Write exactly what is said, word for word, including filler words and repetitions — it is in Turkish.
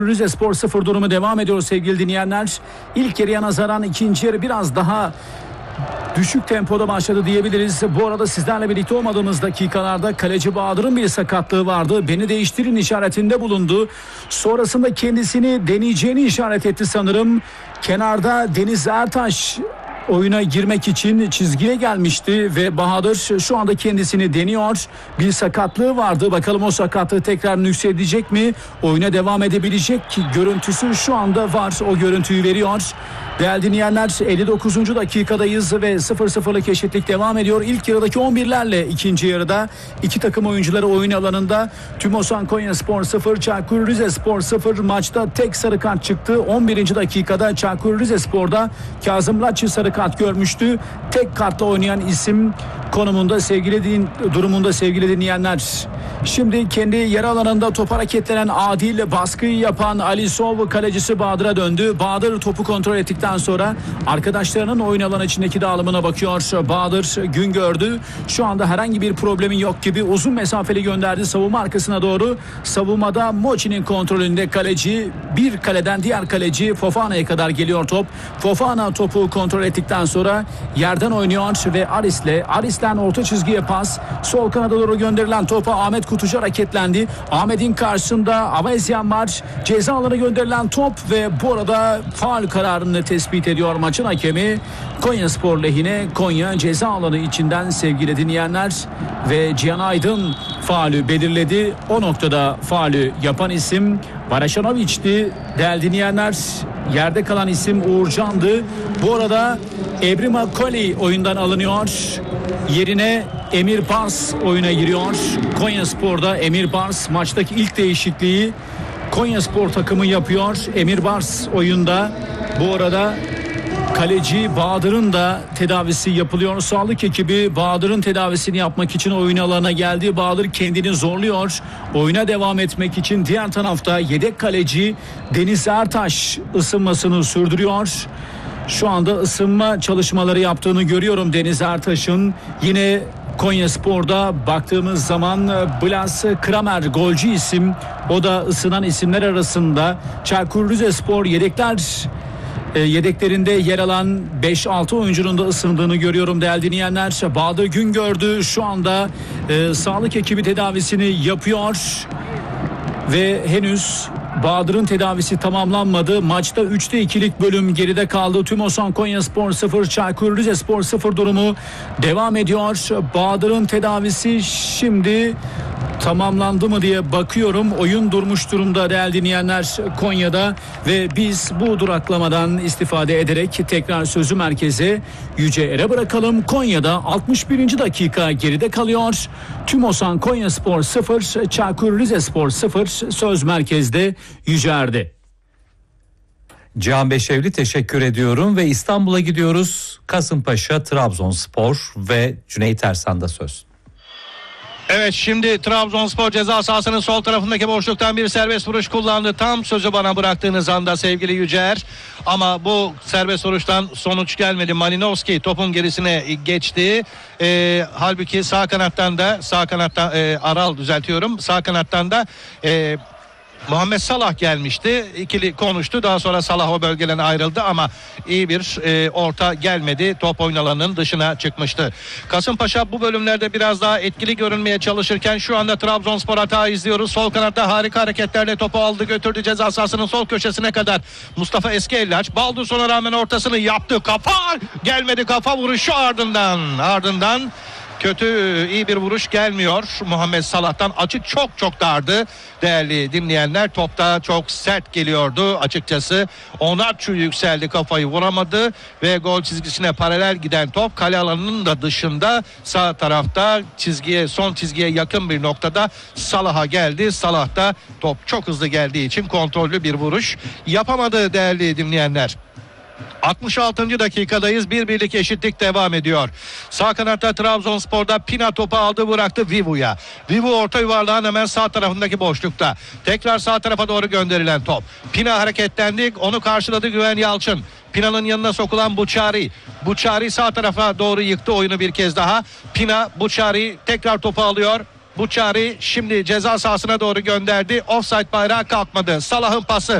Rizespor sıfır durumu devam ediyor sevgili dinleyenler. İlk yarıya nazaran ikinci yarı biraz daha düşük tempoda başladı diyebiliriz. Bu arada sizlerle birlikte olmadığımız dakikalarda kaleci Bahadır'ın bir sakatlığı vardı. Beni değiştirin işaretinde bulundu. Sonrasında kendisini deneyeceğini işaret etti sanırım. Kenarda Deniz Ertaş oyuna girmek için çizgiye gelmişti ve Bahadır şu anda kendisini deniyor. Bir sakatlığı vardı. Bakalım o sakatlığı tekrar nüksedecek mi? Oyuna devam edebilecek ki görüntüsü şu anda var. O görüntüyü veriyor. Değerli dinleyenler, elli dokuzuncu dakikadayız ve sıfır sıfırlık eşitlik devam ediyor. İlk yarıdaki on birlerle ikinci yarıda iki takım oyuncuları oyun alanında. Tümosan Konyaspor sıfır, Çaykur Rizespor sıfır. Maçta tek sarı kart çıktı. on birinci dakikada Çaykur Rizespor'da Kazım Laççı sarı kart görmüştü. Tek kartla oynayan isim konumunda sevgili din, durumunda sevgili dinleyenler. Şimdi kendi yarı alanında top hareketlenen Adil, baskıyı yapan Alisov kalecisi Bahadır'a döndü. Bahadır topu kontrol ettikten sonra arkadaşlarının oyun alanı içindeki dağılımına bakıyor. Bahadır gün gördü. Şu anda herhangi bir problemin yok gibi uzun mesafeli gönderdi savunma arkasına doğru. Savunmada Mochi'nin kontrolünde kaleci, bir kaleden diğer kaleci Fofana'ya kadar geliyor top. Fofana topu kontrol ettikten sonra yerden oynuyor ve Aris'le Aris'ten orta çizgiye pas. Sol kanada doğru gönderilen topa Ahmet Kutucu hareketlendi. Ahmet'in karşısında Avezyan var. Ceza alanına gönderilen top ve bu arada faul kararını tespit ediyor maçın hakemi. Konyaspor lehine, Konya ceza alanı içinden sevgili dinleyenler ve Cihan Aydın faulü belirledi. O noktada faulü yapan isim Baraşanoviç'ti. Değerli dinleyenler, yerde kalan isim Uğurcan'dı. Bu arada Ebrima Koli oyundan alınıyor. Yerine Emir Bars oyuna giriyor. Konyaspor'da Emir Bars maçtaki ilk değişikliği Konyaspor takımı yapıyor. Emir Bars oyunda. Bu arada kaleci Bahadır'ın da tedavisi yapılıyor. Sağlık ekibi Bahadır'ın tedavisini yapmak için oyun alanına geldi. Bahadır kendini zorluyor. Oyuna devam etmek için diğer tarafta yedek kaleci Deniz Ertaş ısınmasını sürdürüyor. Şu anda ısınma çalışmaları yaptığını görüyorum Deniz Ertaş'ın. Yine Konyaspor'da baktığımız zaman Blas Kramer golcü isim. O da ısınan isimler arasında. Çaykur Rizespor yedekler yedeklerinde yer alan beş altı oyuncunun da ısındığını görüyorum değerli dinleyenler. Bahadır gün gördü. Şu anda e, sağlık ekibi tedavisini yapıyor ve henüz Bahadır'ın tedavisi tamamlanmadı. Maçta üçte ikilik bölüm geride kaldı. Tümosan Konyaspor sıfır, Çaykur Rizespor sıfır durumu devam ediyor. Bahadır'ın tedavisi şimdi tamamlandı mı diye bakıyorum. Oyun durmuş durumda değerli dinleyenler Konya'da ve biz bu duraklamadan istifade ederek tekrar sözü merkeze Yüce Er'e bırakalım. Konya'da altmış birinci dakika geride kalıyor. Tümosan Konyaspor sıfır, Çaykur Rizespor sıfır. Söz merkezde Yüce Er'de. Cihan Beşevli teşekkür ediyorum ve İstanbul'a gidiyoruz. Kasımpaşa, Trabzonspor ve Cüneyt Ersan'da söz. Evet, şimdi Trabzonspor ceza sahasının sol tarafındaki boşluktan bir serbest vuruş kullandı. Tam sözü bana bıraktığınız anda sevgili Yücer. Ama bu serbest vuruştan sonuç gelmedi. Malinowski topun gerisine geçti. Ee, halbuki sağ kanattan da sağ kanattan e, Aral düzeltiyorum. Sağ kanattan da e, Muhammed Salah gelmişti. İkili konuştu. Daha sonra Salah o bölgeden ayrıldı ama iyi bir e, orta gelmedi. Top oyun alanının dışına çıkmıştı. Kasımpaşa bu bölümlerde biraz daha etkili görünmeye çalışırken şu anda Trabzonspor hata izliyoruz. Sol kanatta harika hareketlerle topu aldı, götürdü ceza sahasının sol köşesine kadar. Mustafa Eskiellaç Baldursson'a rağmen ortasını yaptı. Kafa gelmedi, kafa vuruşu ardından ardından kötü, iyi bir vuruş gelmiyor Muhammed Salah'tan. Açık çok çok dardı değerli dinleyenler. Topta çok sert geliyordu açıkçası. Onarçu yükseldi, kafayı vuramadı ve gol çizgisine paralel giden top kale alanının da dışında sağ tarafta çizgiye, son çizgiye yakın bir noktada Salah'a geldi. Salah da top çok hızlı geldiği için kontrollü bir vuruş yapamadı değerli dinleyenler. altmış altıncı dakikadayız. Bir birlik eşitlik devam ediyor. Sağ kanatta Trabzonspor'da Pina topu aldı, bıraktı Vivu'ya. Vivu orta yuvarlağın hemen sağ tarafındaki boşlukta. Tekrar sağ tarafa doğru gönderilen top. Pina hareketlendi. Onu karşıladı Güven Yalçın. Pina'nın yanına sokulan Buçari. Buçari sağ tarafa doğru yıktı oyunu bir kez daha. Pina, Buçari tekrar topu alıyor. Buçari şimdi ceza sahasına doğru gönderdi. Offside bayrağı kalkmadı. Salah'ın pası.